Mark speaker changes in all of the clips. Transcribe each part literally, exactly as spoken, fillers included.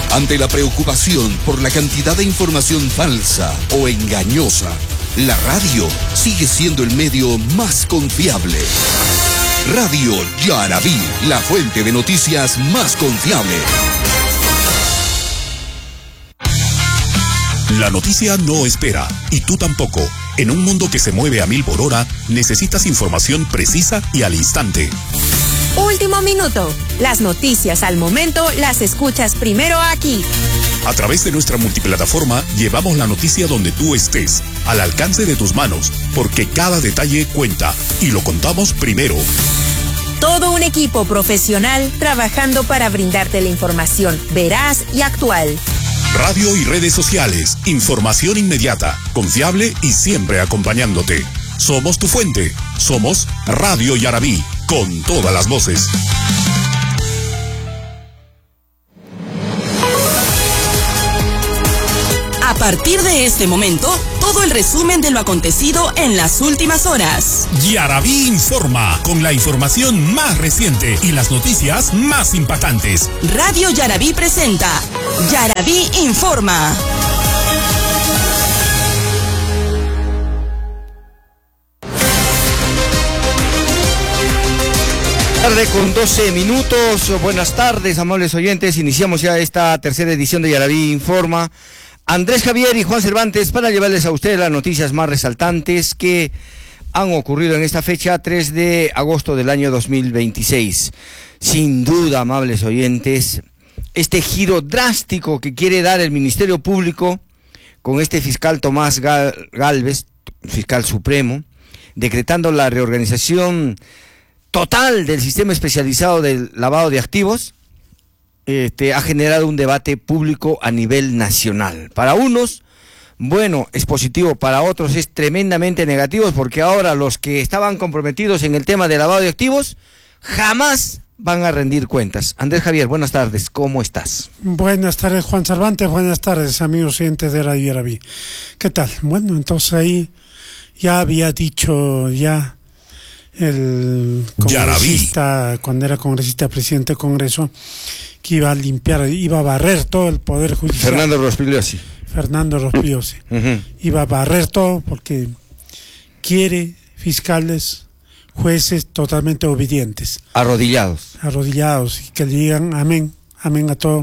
Speaker 1: Ante la preocupación por la cantidad de información falsa o engañosa, la radio sigue siendo el medio más confiable. Radio Yarabí, la fuente de noticias más confiable.
Speaker 2: La noticia no espera, y tú tampoco. En un mundo que se mueve a mil por hora, necesitas información precisa y al instante.
Speaker 3: Último minuto. Las noticias al momento las escuchas primero aquí.
Speaker 2: A través de nuestra multiplataforma llevamos la noticia donde tú estés, al alcance de tus manos, porque cada detalle cuenta y lo contamos primero.
Speaker 3: Todo un equipo profesional trabajando para brindarte la información veraz y actual.
Speaker 2: Radio y redes sociales, información inmediata, confiable y siempre acompañándote. Somos tu fuente, somos Radio Yarabí, con todas las voces.
Speaker 4: A partir de este momento, todo el resumen de lo acontecido en las últimas horas.
Speaker 2: Yarabí informa, con la información más reciente y las noticias más impactantes.
Speaker 4: Radio Yarabí presenta Yarabí informa.
Speaker 5: Tarde con doce minutos. Buenas tardes, amables oyentes. Iniciamos ya esta tercera edición de Yarabí informa. Andrés Javier y Juan Cervantes para llevarles a ustedes las noticias más resaltantes que han ocurrido en esta fecha, tres de agosto del año dos mil veintiséis. Sin duda, amables oyentes, este giro drástico que quiere dar el Ministerio Público con este fiscal Tomás Gálvez, fiscal supremo, decretando la reorganización total del sistema especializado del lavado de activos, Este, ha generado un debate público a nivel nacional. Para unos, bueno, es positivo, para otros es tremendamente negativo, porque ahora los que estaban comprometidos en el tema de lavado de activos jamás van a rendir cuentas. Andrés Javier, buenas tardes, ¿cómo estás?
Speaker 6: Buenas tardes, Juan Cervantes, buenas tardes, amigos oyentes de Radio Yarabí. ¿Qué tal? Bueno, entonces ahí ya había dicho ya el congresista, cuando era congresista, presidente del Congreso, que iba a limpiar, iba a barrer todo el Poder Judicial.
Speaker 5: Fernando Rospigliosi.
Speaker 6: Fernando Rospigliosi. Uh-huh. Iba a barrer todo porque quiere fiscales, jueces totalmente obedientes.
Speaker 5: Arrodillados.
Speaker 6: Arrodillados, y que le digan amén, amén a todo.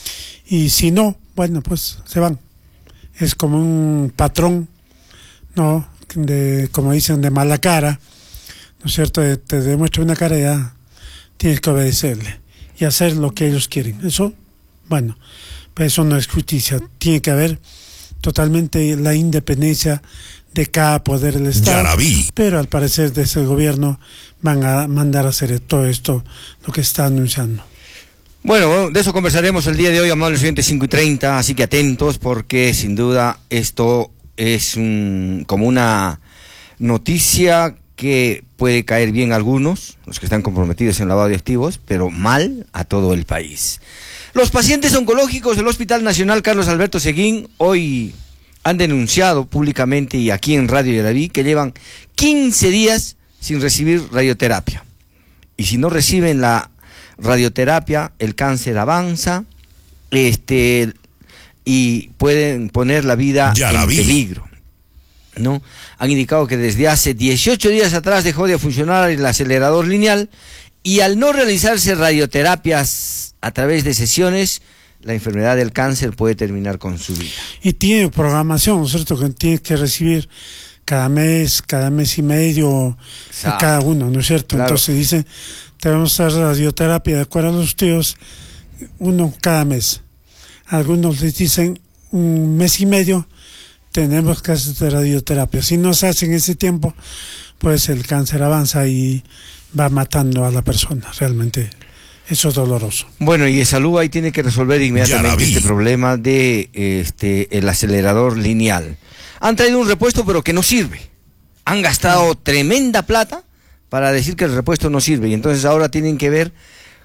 Speaker 6: Y si no, bueno, pues se van. Es como un patrón, ¿no? De, como dicen, de mala cara, ¿no es cierto? Te demuestra una cara y ya tienes que obedecerle y hacer lo que ellos quieren. Eso, bueno, pues eso no es justicia. Tiene que haber totalmente la independencia de cada poder del Estado.
Speaker 2: Yarabí.
Speaker 6: Pero al parecer de ese gobierno van a mandar a hacer todo esto, lo que está anunciando.
Speaker 5: Bueno, de eso conversaremos el día de hoy, amables oyentes, cinco y treinta, así que atentos, porque sin duda esto es un, como una noticia que puede caer bien a algunos, los que están comprometidos en lavado de activos, pero mal a todo el país. Los pacientes oncológicos del Hospital Nacional Carlos Alberto Seguín hoy han denunciado públicamente y aquí en Radio Yarabí que llevan quince días sin recibir radioterapia. Y si no reciben la radioterapia, el cáncer avanza, este, y pueden poner la vida
Speaker 2: Yarabí.
Speaker 5: en peligro, ¿no? Han indicado que desde hace dieciocho días atrás dejó de funcionar el acelerador lineal y al no realizarse radioterapias a través de sesiones, la enfermedad del cáncer puede terminar con su vida.
Speaker 6: Y tiene programación, ¿no es cierto? Que tiene que recibir cada mes, cada mes y medio, a cada uno, ¿no es cierto? Claro. Entonces dicen, tenemos que hacer radioterapia de acuerdo a los estudios, uno cada mes. Algunos les dicen un mes y medio, tenemos que hacer radioterapia. Si no se hace en ese tiempo, pues el cáncer avanza y va matando a la persona. Realmente eso es doloroso.
Speaker 5: Bueno, y Salud ahí tiene que resolver inmediatamente este problema de este el acelerador lineal. Han traído un repuesto pero que no sirve. Han gastado mm. tremenda plata para decir que el repuesto no sirve, y entonces ahora tienen que ver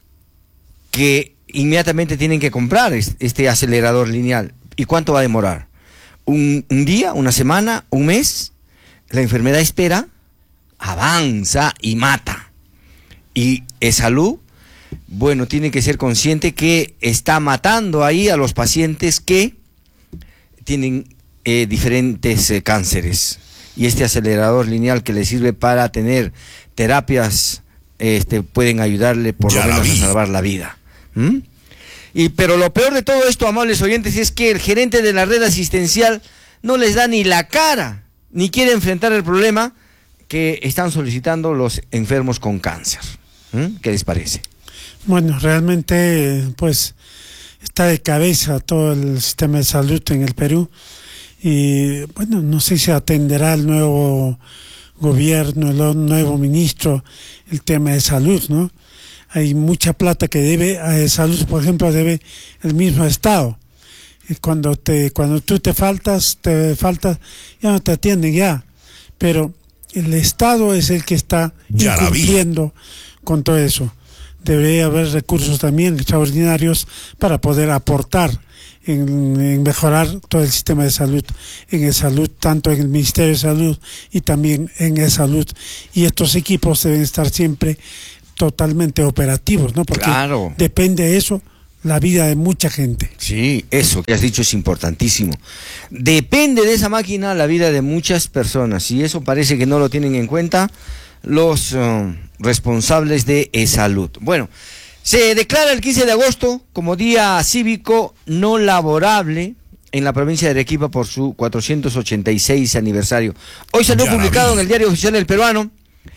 Speaker 5: que inmediatamente tienen que comprar este acelerador lineal. ¿Y cuánto va a demorar? Un, un día, una semana, un mes. La enfermedad espera, avanza y mata. Y Salud bueno, tiene que ser consciente que está matando ahí a los pacientes que tienen eh, diferentes eh, cánceres. Y este acelerador lineal que le sirve para tener terapias, este, pueden ayudarle por lo menos a salvar la vida. ¿Mm? Y pero lo peor de todo esto, amables oyentes, es que el gerente de la red asistencial no les da ni la cara, ni quiere enfrentar el problema que están solicitando los enfermos con cáncer. ¿Mm? ¿Qué les parece?
Speaker 6: Bueno, realmente, pues, está de cabeza todo el sistema de salud en el Perú. Y bueno, no sé si atenderá el nuevo gobierno, el nuevo ministro, el tema de salud, ¿no? Hay mucha plata que debe a salud, por ejemplo, debe el mismo Estado. Y cuando te, cuando tú te faltas, te faltas, ya no te atienden ya. Pero el Estado es el que está incumpliendo con todo eso. Debería haber recursos también extraordinarios para poder aportar En, en mejorar todo el sistema de salud, en el salud, tanto en el Ministerio de Salud y también en el salud. Y estos equipos deben estar siempre totalmente operativos, ¿no? Porque
Speaker 5: claro,
Speaker 6: depende de eso la vida de mucha gente.
Speaker 5: Sí, eso que has dicho es importantísimo. Depende de esa máquina la vida de muchas personas, y eso parece que no lo tienen en cuenta los uh, responsables de salud. Bueno, se declara el quince de agosto como día cívico no laborable en la provincia de Arequipa por su cuatrocientos ochenta y seis aniversario. Hoy salió ya publicado en el Diario Oficial del Peruano,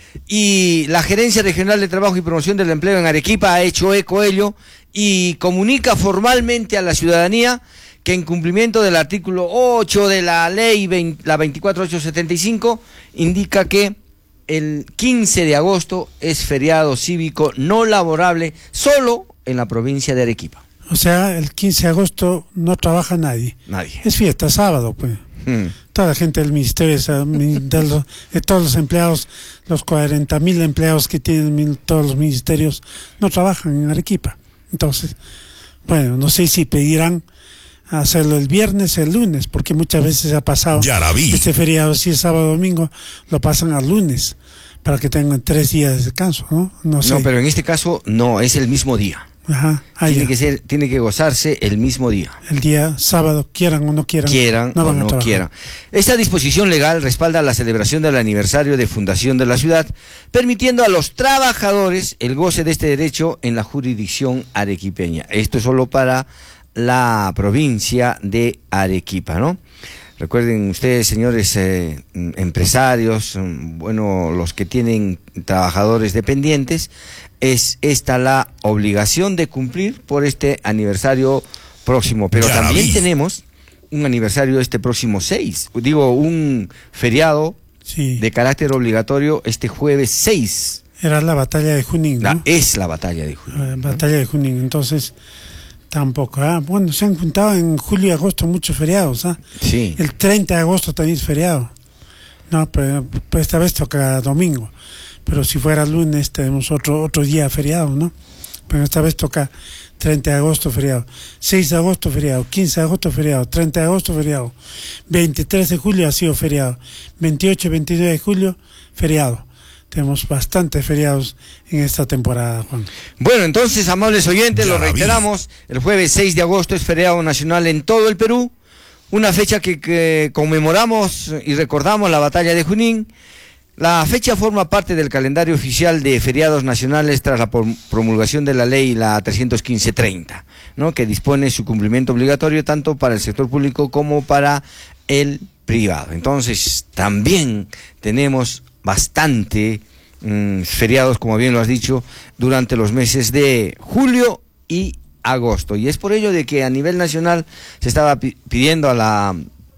Speaker 5: y la Gerencia Regional de Trabajo y Promoción del Empleo en Arequipa ha hecho eco de ello y comunica formalmente a la ciudadanía que en cumplimiento del artículo ocho de la ley veinte, la veinticuatro mil ochocientos setenta y cinco, indica que el quince de agosto es feriado cívico no laborable solo en la provincia de Arequipa.
Speaker 6: O sea, el quince de agosto no trabaja nadie.
Speaker 5: Nadie.
Speaker 6: Es fiesta, sábado, pues. Hmm. Toda la gente del ministerio, de, los, de todos los empleados, los cuarenta mil empleados que tienen todos los ministerios, no trabajan en Arequipa. Entonces, bueno, no sé si pedirán hacerlo el viernes, el lunes, porque muchas veces ha pasado este feriado, si es sábado domingo, lo pasan al lunes para que tengan tres días de descanso, ¿no? No sé.
Speaker 5: No, pero en este caso no, es el mismo día.
Speaker 6: Ajá. Ah,
Speaker 5: tiene que ser, tiene que gozarse el mismo día.
Speaker 6: El día sábado, quieran o no quieran.
Speaker 5: Quieran no o no quieran. Esta disposición legal respalda la celebración del aniversario de fundación de la ciudad, permitiendo a los trabajadores el goce de este derecho en la jurisdicción arequipeña. Esto es solo para la provincia de Arequipa, ¿no? Recuerden ustedes, señores eh, empresarios, bueno, los que tienen trabajadores dependientes, es esta la obligación de cumplir por este aniversario próximo. Pero ya también vi. Tenemos un aniversario este próximo seis, digo, un feriado sí. de carácter obligatorio este jueves seis.
Speaker 6: Era la batalla de Junín, ¿no?
Speaker 5: La, es la batalla de Junín.
Speaker 6: La batalla de Junín, entonces... Tampoco, ¿ah? Bueno, se han juntado en julio y agosto muchos feriados, ¿ah?
Speaker 5: Sí.
Speaker 6: El treinta de agosto también es feriado. No, pero, pero esta vez toca domingo. Pero si fuera lunes tenemos otro otro día feriado, ¿no? Pero esta vez toca treinta de agosto feriado, seis de agosto feriado, quince de agosto feriado, treinta de agosto feriado, veintitrés de julio ha sido feriado, veintiocho y veintidós de julio feriado. Tenemos bastantes feriados en esta temporada, Juan.
Speaker 5: Bueno, entonces, amables oyentes, ya lo reiteramos, el jueves seis de agosto es feriado nacional en todo el Perú, una fecha que, que conmemoramos y recordamos la batalla de Junín. La fecha forma parte del calendario oficial de feriados nacionales tras la promulgación de la ley, la trescientos quince treinta, ¿no? Que dispone su cumplimiento obligatorio tanto para el sector público como para el privado. Entonces, también tenemos bastante mmm, feriados, como bien lo has dicho, durante los meses de julio y agosto. Y es por ello de que a nivel nacional se estaba pidiendo a la,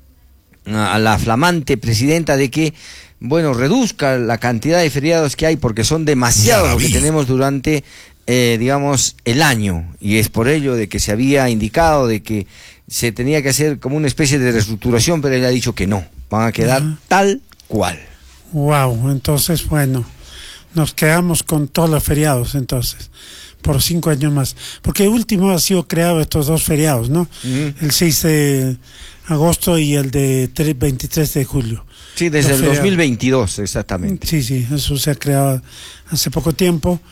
Speaker 5: a la flamante presidenta de que, bueno, reduzca la cantidad de feriados que hay, porque son demasiados los que tenemos durante, eh, digamos, el año. Y es por ello de que se había indicado de que se tenía que hacer como una especie de reestructuración, pero ella ha dicho que no, van a quedar uh-huh. tal cual.
Speaker 6: Wow, entonces, bueno, nos quedamos con todos los feriados, entonces, por cinco años más. Porque el último ha sido creado estos dos feriados, ¿no? Uh-huh. El seis de agosto y el de veintitrés de julio.
Speaker 5: Sí, desde el dos mil veintidós, exactamente.
Speaker 6: Sí, sí, eso se ha creado hace poco tiempo,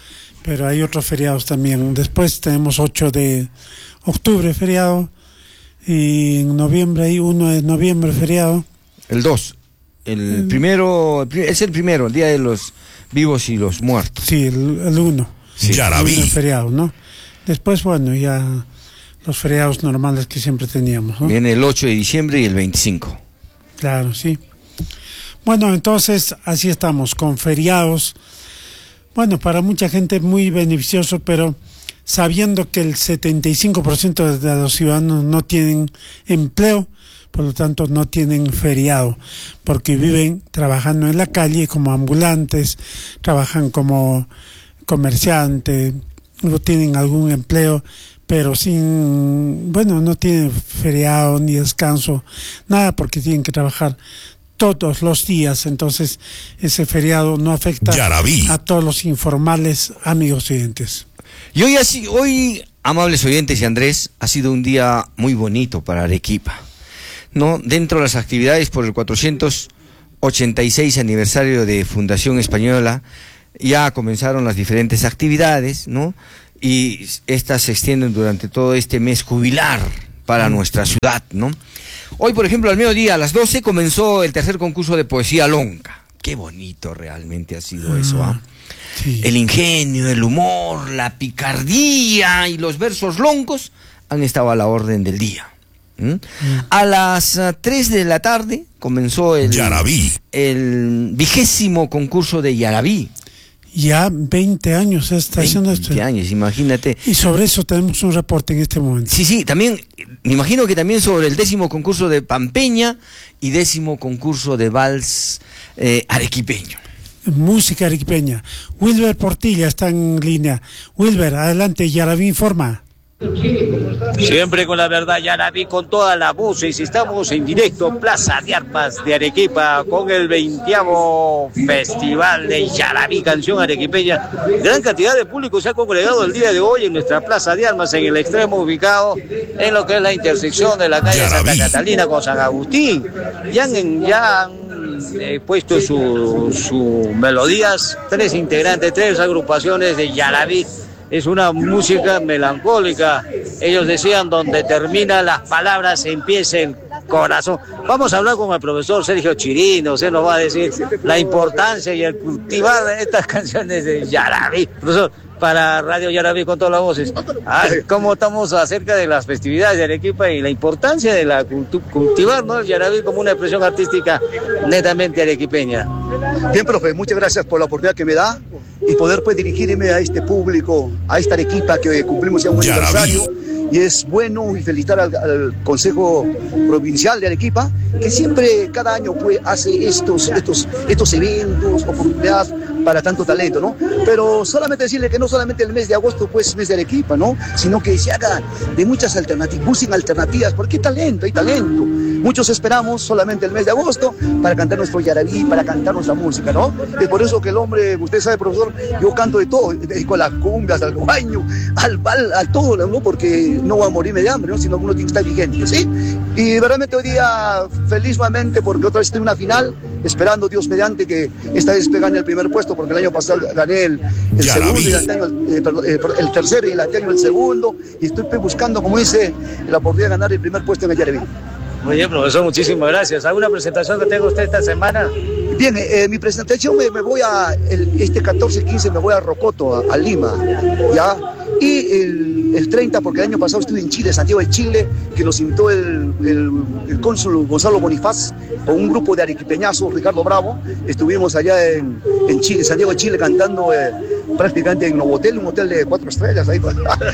Speaker 6: pero hay otros feriados también. Después tenemos ocho de octubre feriado, y en noviembre hay uno de noviembre feriado.
Speaker 5: El dos. El, el primero, es el primero, el Día de los Vivos y los Muertos.
Speaker 6: Sí, el, el uno.
Speaker 2: Sí, Yaraví.
Speaker 6: El feriado, ¿no? Después, bueno, ya los feriados normales que siempre teníamos, ¿no?
Speaker 5: Viene el ocho de diciembre y el veinticinco.
Speaker 6: Claro, sí. Bueno, entonces así estamos, con feriados. Bueno, para mucha gente muy beneficioso, pero sabiendo que el setenta y cinco por ciento de los ciudadanos no tienen empleo, por lo tanto no tienen feriado, porque viven trabajando en la calle como ambulantes, trabajan como comerciantes, no tienen algún empleo, pero sin, bueno, no tienen feriado ni descanso, nada, porque tienen que trabajar todos los días. Entonces ese feriado no afecta
Speaker 2: Yaraví.
Speaker 6: A todos los informales, amigos oyentes.
Speaker 5: Y hoy, así, hoy, amables oyentes y Andrés, ha sido un día muy bonito para Arequipa, ¿no? Dentro de las actividades por el cuatrocientos ochenta y seis aniversario de Fundación Española, ya comenzaron las diferentes actividades, ¿no? Y estas se extienden durante todo este mes jubilar para nuestra ciudad, ¿no? Hoy, por ejemplo, al mediodía, a las doce, comenzó el tercer concurso de poesía longa. Qué bonito realmente ha sido eso, ¿ah?
Speaker 6: Sí.
Speaker 5: El ingenio, el humor, la picardía y los versos longos han estado a la orden del día. ¿Mm? Mm. A las uh, tres de la tarde comenzó el, el vigésimo concurso de Yaraví.
Speaker 6: Ya veinte años está haciendo esto.
Speaker 5: veinte años, imagínate.
Speaker 6: Y sobre eso tenemos un reporte en este momento.
Speaker 5: Sí, sí, también, me imagino que también sobre el décimo concurso de Pampeña y décimo concurso de vals eh, arequipeño.
Speaker 6: Música arequipeña. Wilber Portilla está en línea. Wilber, adelante, Yaraví informa.
Speaker 7: Siempre con la verdad, Yaraví, con toda la voz. Y si estamos en directo, Plaza de Armas de Arequipa, con el veintiavo Festival de Yaraví, canción arequipeña. Gran cantidad de público se ha congregado el día de hoy en nuestra Plaza de Armas, en el extremo ubicado en lo que es la intersección de la calle Yaraví. Santa Catalina con San Agustín. Ya han, ya han eh, puesto sus su melodías, tres integrantes, tres agrupaciones de Yaraví. Es una música melancólica. Ellos decían, donde terminan las palabras empieza el corazón. Vamos a hablar con el profesor Sergio Chirinos, él nos va a decir la importancia y el cultivar de estas canciones de Yaraví. Profesor, para Radio Yaraví con todas las voces, ah, ¿cómo estamos acerca de las festividades de Arequipa y la importancia de la cultu cultivar, ¿no?, el Yaraví como una expresión artística netamente arequipeña?
Speaker 8: Bien, profe, muchas gracias por la oportunidad que me da y poder pues dirigirme a este público, a esta Arequipa que cumplimos ya un aniversario. Y es bueno y felicitar al, al Consejo Provincial de Arequipa, que siempre, cada año, pues, hace estos, estos, estos eventos, oportunidades para tanto talento, ¿no? Pero solamente decirle que no solamente el mes de agosto, pues, es mes de Arequipa, ¿no? Sino que se haga de muchas alternativas, busquen alternativas, porque hay talento, hay talento. Muchos esperamos solamente el mes de agosto para cantar nuestro Yaraví, para cantar nuestra música, ¿no? Es por eso que el hombre, usted sabe, profesor, yo canto de todo, dedico a las cumbias, al guaño, al bal, a todo, ¿no? Porque no voy a morirme de hambre, ¿no? Sino que uno tiene que estar vigente, ¿sí? Y verdaderamente hoy día feliz nuevamente porque otra vez estoy en una final, esperando Dios mediante que esta vez gane el primer puesto, porque el año pasado gané el, el segundo y el, año, eh, perdón, eh, el tercero y el año el segundo, y estoy buscando, como dice, la oportunidad de ganar el primer puesto en el Yaraví.
Speaker 7: Muy bien, profesor, muchísimas gracias. ¿Alguna presentación que tenga usted esta semana?
Speaker 8: Bien, eh, mi presentación me, me voy a, el, este catorce quince me voy a Rocoto, a, a Lima, ¿ya? Y el, el treinta, porque el año pasado estuve en Chile, Santiago de Chile, que nos invitó el, el, el cónsul Gonzalo Bonifaz, con un grupo de arequipeñazos, Ricardo Bravo. Estuvimos allá en, en Chile, Santiago de Chile, cantando eh, prácticamente en Novotel, un hotel de cuatro estrellas. Ahí.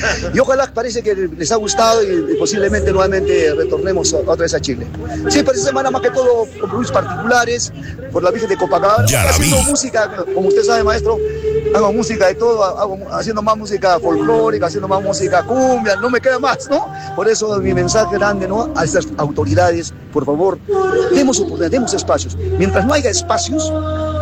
Speaker 8: Y ojalá, parece que les ha gustado y, y posiblemente nuevamente retornemos a, otra vez a Chile. Sí, pero esta semana más que todo compromisos particulares por la Virgen de Copacabana. Haciendo música, como usted sabe, maestro, hago música de todo, hago, haciendo más música folclórica, haciendo más música cumbia, no me queda más, ¿no? Por eso mi mensaje grande, ¿no?, a estas autoridades, por favor, demos oportunidades, demos espacios. Mientras no haya espacios,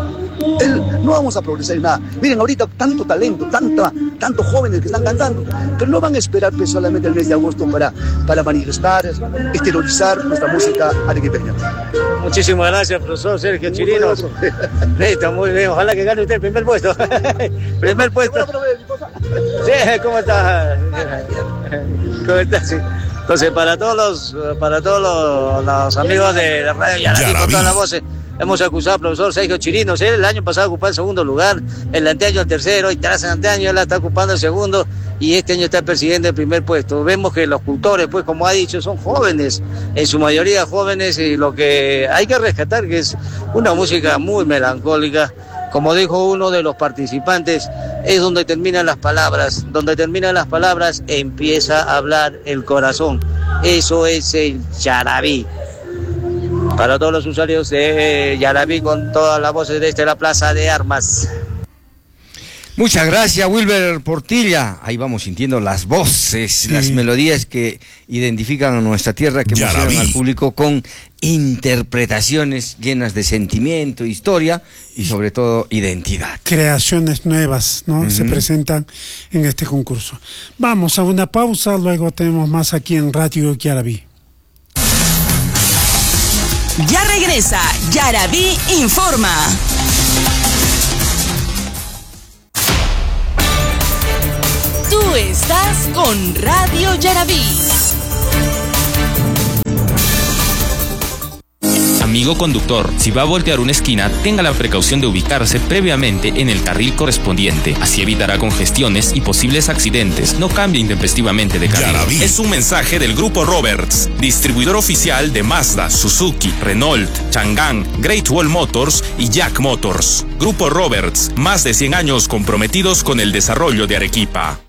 Speaker 8: el, no vamos a progresar en nada. Miren, ahorita tanto talento, tanta, tantos jóvenes que están cantando, pero no van a esperar pues, solamente el mes de agosto para, para manifestar, exteriorizar nuestra música arequipeña.
Speaker 7: Muchísimas gracias, profesor Sergio Chirinos. Listo, muy bien. Ojalá que gane usted el primer puesto. Primer puesto. Sí, ¿cómo estás? ¿Cómo estás? Sí. Entonces, para todos los, para todos los, los amigos de la radio Yaraví, con todas las voces, hemos acusado al profesor Sergio Chirinos. Él el año pasado ocupó el segundo lugar, el anteaño el tercero, y tras el anteaño él está ocupando el segundo, y este año está persiguiendo el primer puesto. Vemos que los cultores, pues como ha dicho, son jóvenes, en su mayoría jóvenes, y lo que hay que rescatar que es una música muy melancólica. Como dijo uno de los participantes, es donde terminan las palabras, donde terminan las palabras empieza a hablar el corazón. Eso es el Yaraví. Para todos los usuarios de Yaraví, con todas las voces desde la Plaza de Armas.
Speaker 5: Muchas gracias, Wilber Portilla. Ahí vamos sintiendo las voces, sí, las melodías que identifican a nuestra tierra, que emocionan al público con interpretaciones llenas de sentimiento, historia y sobre todo identidad.
Speaker 6: Creaciones nuevas, ¿no? Uh-huh. Se presentan en este concurso. Vamos a una pausa, luego tenemos más aquí en Radio Yaraví.
Speaker 4: Ya regresa Yaraví Informa. Tú estás con Radio Yaraví.
Speaker 9: Amigo conductor, si va a voltear una esquina, tenga la precaución de ubicarse previamente en el carril correspondiente. Así evitará congestiones y posibles accidentes. No cambie intempestivamente de carril.
Speaker 2: Yaraví. Es un mensaje del Grupo Roberts, distribuidor oficial de Mazda, Suzuki, Renault, Chang'an, Great Wall Motors y Jack Motors. Grupo Roberts, más de cien años comprometidos con el desarrollo de Arequipa.